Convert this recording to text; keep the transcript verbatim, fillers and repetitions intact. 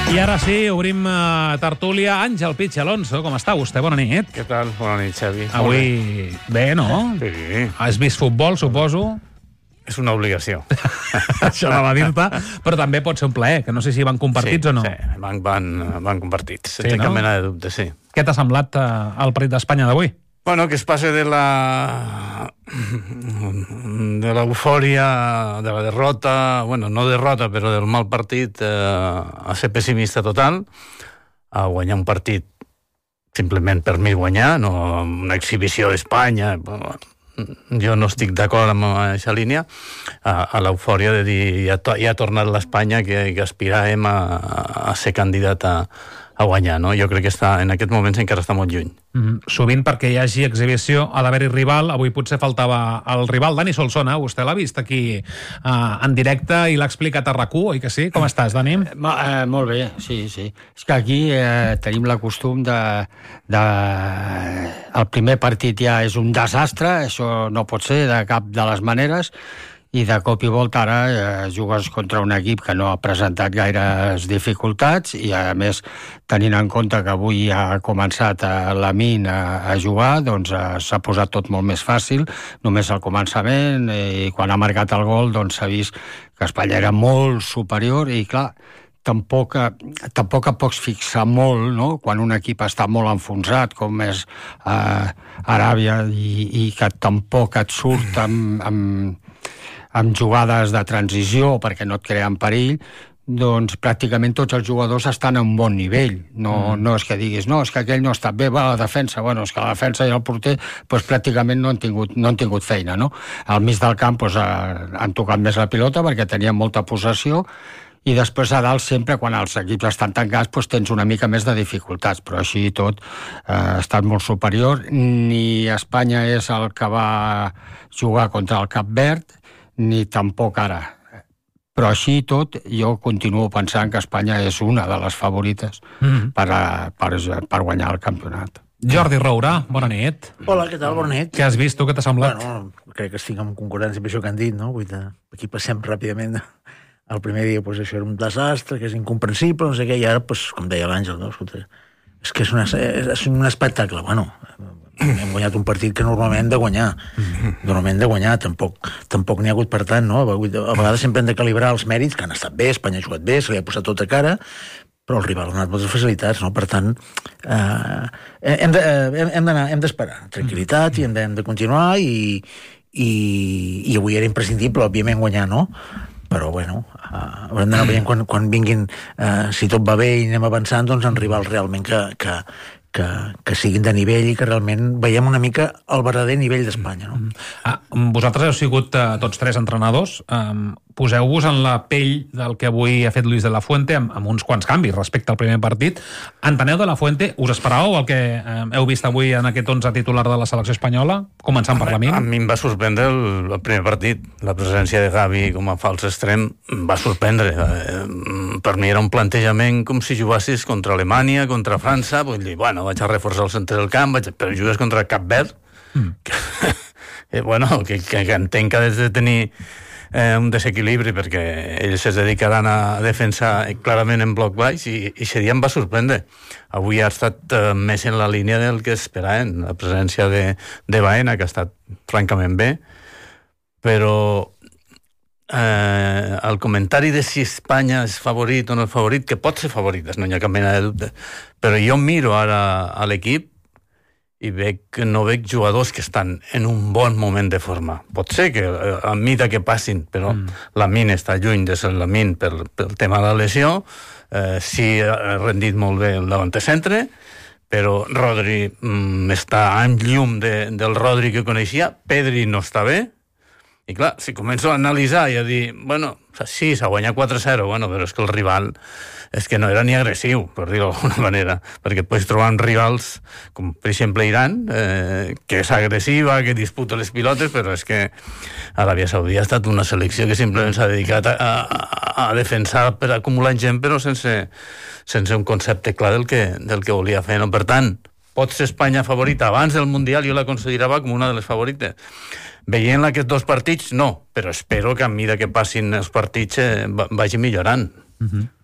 I ara sí, obrim uh, tertúlia. Àngel Pitx Alonso, com està vostè? Bona nit. Què tal? Bona nit, Xavi. Avui bé, no? Sí. Has vist futbol, suposo? És una obligació. Això no va dir-te, però també pot ser un plaer, que no sé si van compartits sí, o no. Sí, van, van, van compartits, Sí, sense no? cap mena de dubte, sí. Què t'ha semblat uh, el partit d'Espanya d'avui? Bueno, que es passe de la... de l'eufòria, de la derrota, bueno, no derrota, però del mal partit, eh, a ser pessimista total, a guanyar un partit simplement per mi guanyar, no una exhibició d'Espanya. Jo no estic d'acord amb aquesta línia, a, a l'eufòria de dir ja, to, ja ha tornat l'Espanya que, que aspiràvem a, a ser candidat a, a guanyar, no? Jo crec que està, en aquests moments encara està molt lluny. Mm, sovint perquè hi hagi exhibició ha d'haver-hi rival. Avui potser faltava el rival. Dani Solsona, vostè l'ha vist aquí uh, en directe i l'ha explicat a RAC u, oi que sí? Com estàs, Dani? Eh, eh, molt bé, sí, sí. És que aquí eh, tenim la costum de, de... El primer partit ja és un desastre, això no pot ser de cap de les maneres, i de cop i volta ara eh, jugues contra un equip que no ha presentat gaires dificultats i, a més, tenint en compte que avui ha començat a Lamine a, a jugar, doncs eh, s'ha posat tot molt més fàcil, només al començament, i quan ha marcat el gol doncs s'ha vist que Espanya era molt superior i, clar, tampoc, tampoc et pots fixar molt, no?, quan un equip està molt enfonsat, com és eh, Aràbia, i, i que tampoc et surt amb... amb amb jugades de transició perquè no et creen perill, doncs pràcticament tots els jugadors estan a un bon nivell. No, mm. no és que diguis, no, és que aquell no està bé, va, la defensa, bueno, és que la defensa i el porter doncs pràcticament no han tingut, no han tingut feina, no? Al mig del camp doncs, eh, han tocat més la pilota perquè tenien molta possessió, i després a dalt sempre, quan els equips estan tancats, doncs tens una mica més de dificultats, però així i tot eh, ha estat molt superior. Ni Espanya és el que va jugar contra el Cap Verd, ni tampoc ara. Però així i tot, jo continuo pensant que Espanya és una de les favorites mm-hmm. per, a, per, per guanyar el campionat. Jordi Roura, bona nit. Hola, què tal? Bona nit. Què has vist tu? Què t'ha semblat? Bueno, crec que estic en concordància amb això que han dit, no? Vull dir, aquí passem ràpidament. El primer dia, pues, això era un desastre, que és incomprensible, no sé què, i ara, pues, com deia l'Àngel, no? Escolta, és que és, una, és un espectacle. Bueno, hem guanyat un partit que normalment hem de guanyar. Normalment hem de guanyar, tampoc, tampoc n'hi ha hagut per tant, no? A vegades sempre hem de calibrar els mèrits, que han estat bé, Espanya ha jugat bé, se li ha posat tot a cara, però el rival ha donat moltes facilitats, no? Per tant, eh, hem de, hem d'anar, hem d'esperar tranquil·litat i hem de, hem de continuar i, i, i avui era imprescindible, òbviament, guanyar, no? Però, bueno, uh, haurem d'anar veient quan, quan vinguin, uh, si tot va bé i anem avançant, doncs en rivals realment que, que, que, que siguin de nivell i que realment veiem una mica el verdader nivell d'Espanya, no? Ah, vosaltres heu sigut uh, tots tres entrenadors. Um, poseu-vos en la pell del que avui ha fet Luis de la Fuente amb, amb uns quants canvis respecte al primer partit. Enteneu de la Fuente? Us esperàveu el que um, heu vist avui en aquest onze titular de la selecció espanyola? Començant per Lamine. A mi em va sorprendre el, el primer partit. La presència de Gavi com a fals extrem em va sorprendre. Eh, per mi era un plantejament com si jugassis contra Alemanya, contra França. Vull dir, bueno, vaig a reforçar el centre del camp, vaig, però jugues contra Cap Verd. Mm. Que, eh, bueno, que, que, que entenc que has de tenir eh, un desequilibri perquè ells es dedicaran a defensar clarament en bloc baix i, i aquest dia em va sorprendre. Avui ha estat eh, més en la línia del que esperaven, la presència de, de Baena, que ha estat francament bé, però eh, el comentari de si Espanya és favorit o no és favorit, que pot ser favorit, no hi ha cap mena de dubte, però jo miro ara a l'equip i veig que no veig jugadors que estan en un bon moment de forma. Pot ser que a mida que passin, però mm. Lamine està lluny de ser Lamine pel, pel tema de la lesió, eh, sí ha rendit molt bé el davanter-centre, però Rodri mm, està en llum de, del Rodri que coneixia, Pedri no està bé, i clar, si començo a analitzar i a dir, bueno, sí, s'ha guanyat quatre a zero, bueno, però és que el rival és que no era ni agressiu, per dir-ho d'alguna manera, perquè et pots trobar rivals, com per exemple Iran, eh, que és agressiva, que disputa les pilotes, però és que Aràbia Saudí ha estat una selecció que simplement s'ha dedicat a, a, a defensar per acumular gent, però sense, sense un concepte clar del que, del que volia fer, no? Per tant, pot ser Espanya favorita abans del Mundial, jo la considerava com una de les favorites. Veient aquests dos partits, no, però espero que a mesura que passin els partits eh, vagi millorant. Uh-huh.